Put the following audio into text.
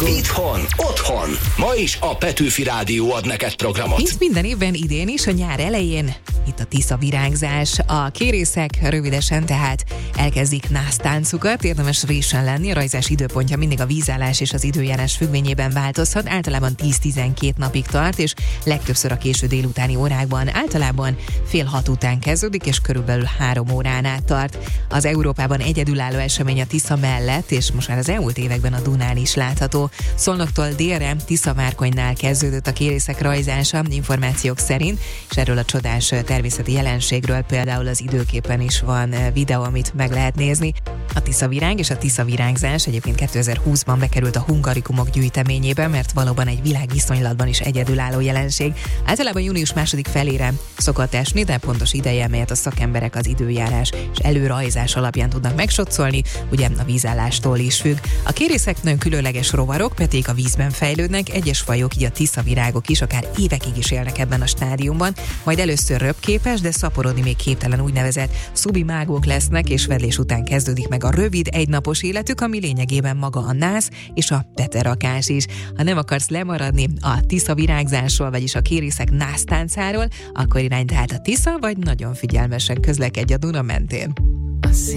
itthon, otthon. Ma is a Petőfi Rádió ad neked programot. Mint minden évben, idén is a nyár elején itt a Tisza virágzás. A kérészek rövidesen tehát elkezdik násztáncukat, érdemes résen lenni, a rajzás időpontja mindig a vízállás és az időjárás függvényében változhat, általában 10-12 napig tart, és legtöbbször a késő délutáni órákban, általában 5:30 után kezdődik, és körülbelül 3 órán át tart. Az Európában egyedülálló esemény a Tisza mellett, és most már az elmúlt években a Dunán is látható. Szolnoktól délre Tiszamárkonynál kezdődött a kérészek rajzása, információk szerint, és erről a csodás természeti jelenségről például az Időképen is van videó, amit meg lehet nézni. A tiszavirág és a tiszavirágzás egyébként 2020-ban bekerült a Hungarikumok gyűjteményébe, mert valóban egy világviszonylatban is egyedülálló jelenség. Általában június második felére szokott esni, de pontos ideje, melyet a szakemberek az időjárás és előrajzás alapján tudnak megsotszolni, ugye a vízállástól is függ. A kérészek nagyon különleges rovarok, peték a vízben fejlődnek, egyes fajok, így a tiszavirágok is akár évekig is élnek ebben a stádiumban, majd először röpképes, de szaporodni még képtelen úgynevezett szubimágok lesznek, és vedlés után kezdődik meg a rövid egynapos életük, ami lényegében maga a nász és a peterakás is. Ha nem akarsz lemaradni a tiszavirágzásról, vagyis a kérészek násztáncáról, akkor irány tehát a Tisza, vagy nagyon figyelmesen közlekedj a Duna mentén.